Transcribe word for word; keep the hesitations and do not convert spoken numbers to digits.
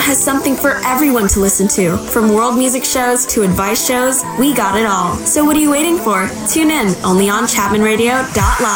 has something for everyone to listen to. From world music shows to advice shows, we got it all. So what are you waiting for? Tune in, only on Chapman Radio dot live.